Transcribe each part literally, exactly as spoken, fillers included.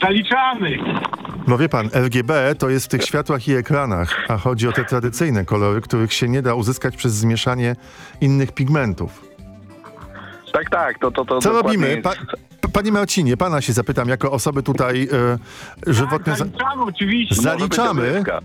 Zaliczamy. No wie pan, R G B to jest w tych światłach i ekranach, a chodzi o te tradycyjne kolory, których się nie da uzyskać przez zmieszanie innych pigmentów. Tak, tak, to to, to Co dokładnie robimy? jest- Pa, p- panie Marcinie, pana się zapytam, jako osoby tutaj e, żywotnie... Tak, za- zaliczamy oczywiście. Za- Może być zaliczamy. dogrywka.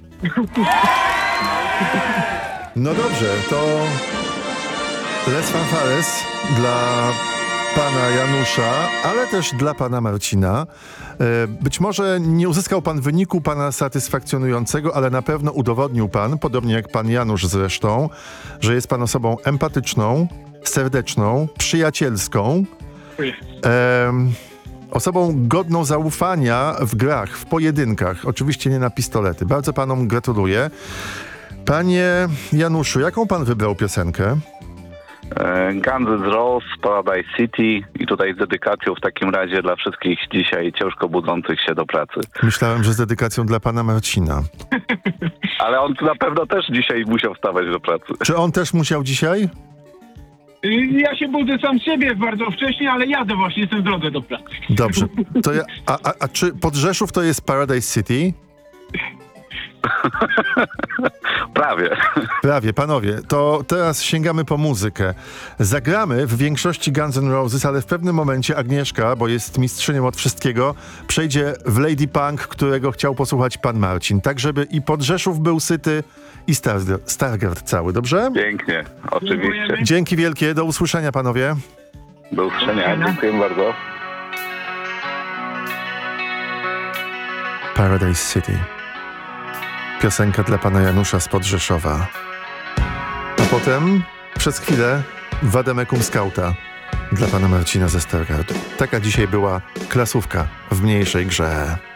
No dobrze, to Les Fanfares dla pana Janusza, ale też dla pana Marcina. E, Być może nie uzyskał pan wyniku pana satysfakcjonującego, ale na pewno udowodnił pan, podobnie jak pan Janusz zresztą, że jest pan osobą empatyczną, serdeczną, przyjacielską, em, osobą godną zaufania w grach, w pojedynkach. Oczywiście nie na pistolety. Bardzo panom gratuluję. Panie Januszu, jaką pan wybrał piosenkę? E, Guns N' Roses, Paradise City i tutaj z dedykacją w takim razie dla wszystkich dzisiaj ciężko budzących się do pracy. Myślałem, że z dedykacją dla pana Marcina. Ale on na pewno też dzisiaj musiał wstawać do pracy. Czy on też musiał dzisiaj? Y, Ja się budzę sam z siebie bardzo wcześnie, ale jadę właśnie, jestem w drodze do pracy. Dobrze. To ja, a, a, a czy Podrzeszów to jest Paradise City? Prawie. Prawie, panowie, to teraz sięgamy po muzykę. Zagramy w większości Guns N' Roses, ale w pewnym momencie Agnieszka, bo jest mistrzynią od wszystkiego, przejdzie w Lady Punk, którego chciał posłuchać pan Marcin. Tak, żeby i Podrzeszów był syty, i Stargard, Stargard cały, dobrze? Pięknie, oczywiście. Dziękujemy. Dzięki wielkie, do usłyszenia panowie. Do usłyszenia, dziękuję bardzo. Paradise City. Piosenka dla pana Janusza z Podrzeszowa. A potem przez chwilę Wademekum Skauta dla pana Marcina ze Stargardu. Taka dzisiaj była klasówka w mniejszej grze.